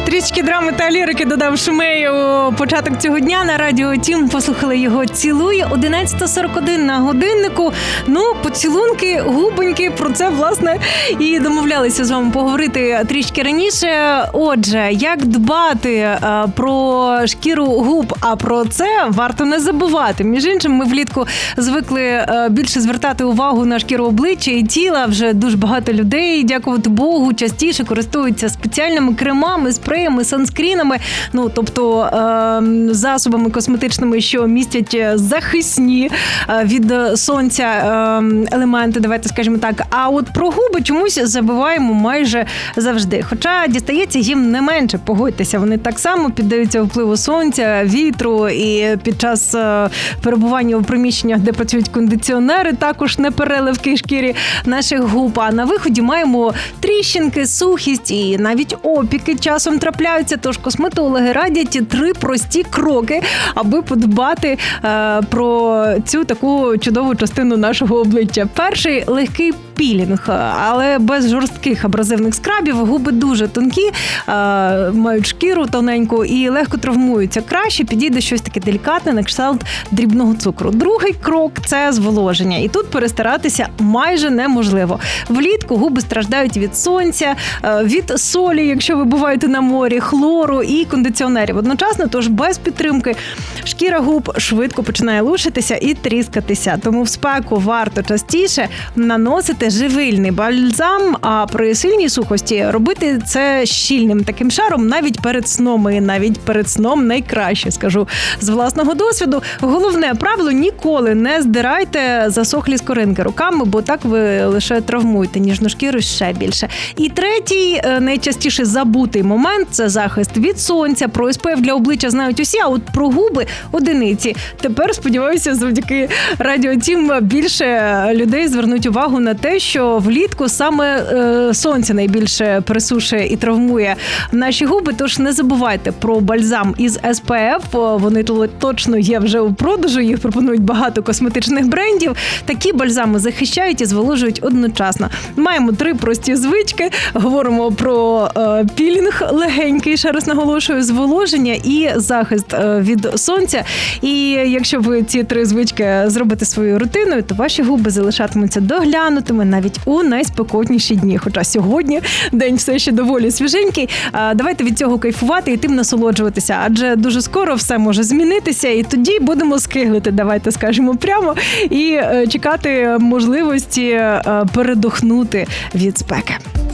Трішки драми та лірики додав Шумей у початок цього дня на радіо Тім. Послухали його «Цілує». 11:41 на годиннику. Поцілунки, губоньки, про це, власне, і домовлялися з вами поговорити трішки раніше. Отже, як дбати про шкіру губ, а про це варто не забувати. Між іншим, ми влітку звикли більше звертати увагу на шкіру обличчя і тіла. Вже дуже багато людей, дякувати Богу, частіше користуються спеціальними кремами, спреями, санскрінами, тобто засобами косметичними, що містять захисні від сонця елементи, давайте скажемо так. А от про губи чомусь забуваємо майже завжди. Хоча дістається їм не менше, погодьтеся, вони так само піддаються впливу сонця, вітру, і під час перебування у приміщеннях, де працюють кондиціонери, також непереливки шкірі наших губ. А на виході маємо тріщинки, сухість і навіть опіки часом трапляються. Тож косметологи радять 3 прості кроки, аби подбати про цю таку чудову частину нашого обличчя. Перший – легкий пілінг, але без жорстких абразивних скрабів. Губи дуже тонкі, мають шкіру тоненьку і легко травмуються. Краще підійде щось таке делікатне, на кшталт дрібного цукру. Другий крок – це зволоження. І тут перестаратися майже неможливо. Влітку губи страждають від сонця, від солі, якщо ви буваєте на морі, хлору і кондиціонерів одночасно, тож без підтримки шкіра губ швидко починає лушитися і тріскатися. Тому в спеку варто частіше наносити живильний бальзам, а при сильній сухості робити це щільним таким шаром навіть перед сном. І навіть перед сном найкраще, скажу з власного досвіду. Головне правило – ніколи не здирайте засохлі скоринки руками, бо так ви лише травмуєте ніжну шкіру ще більше. І третій, найчастіше забутий момент – це захист від сонця. Про SPF для обличчя знають усі, а от про губи – одиниці. Тепер, сподіваюся, завдяки Радіо Тім більше людей звернуть увагу на те, що влітку саме сонце найбільше присушує і травмує наші губи. Тож не забувайте про бальзам із SPF. Вони точно є вже у продажу, їх пропонують багато косметичних брендів. Такі бальзами захищають і зволожують одночасно. Маємо 3 прості звички. Говоримо про пілінг легенький, ще раз наголошую, зволоження і захист від сонця. І якщо ви ці 3 звички зробите своєю рутиною, то ваші губи залишатимуться доглянутими навіть у найспекотніші дні. Хоча сьогодні день все ще доволі свіженький. Давайте від цього кайфувати і тим насолоджуватися, адже дуже скоро все може змінитися, і тоді будемо скиглити, давайте скажемо прямо, і чекати можливості передохнути від спеки.